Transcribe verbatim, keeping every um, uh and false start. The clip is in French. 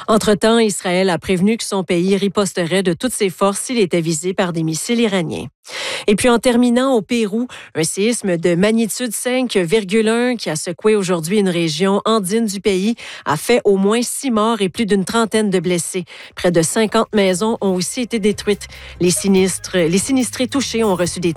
Entre-temps, Israël a prévenu que son pays riposterait de toutes ses forces s'il était visé par des missiles iraniens. Et puis en terminant, au Pérou, un séisme de magnitude cinq virgule un qui a secoué aujourd'hui une région andine du pays a fait au moins six morts et plus d'une trentaine de blessés. Près de cinquante maisons ont aussi été détruites. Les sinistres, les sinistrés touchés ont reçu des